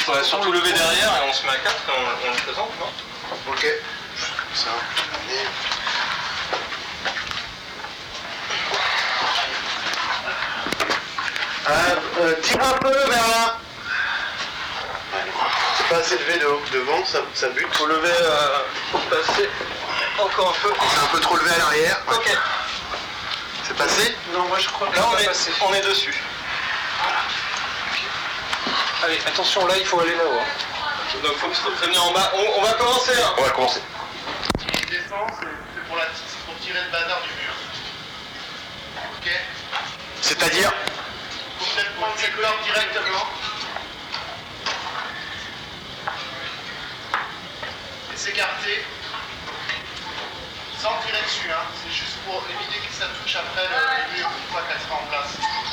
faudrait surtout lever derrière et on se met à 4 et on le présente, non? Ok. Comme ça. Tire un peu vers là. C'est pas assez levé devant, ça bute. Faut lever, faut passer encore un peu. C'est un peu trop levé à l'arrière. Ok. C'est passé? Non, moi je crois que là on est dessus. Voilà. Allez, attention, là il faut aller là-haut. Donc faut se prévenir en bas. On va commencer là. On va commencer. Et descend, c'est pour tirer le bazar du mur. Ok? C'est-à-dire? Faut peut-être prendre cette corde directement. Et s'écarter. Sans tirer dessus, hein. C'est juste pour éviter que ça touche après le mur une fois qu'elle sera en place.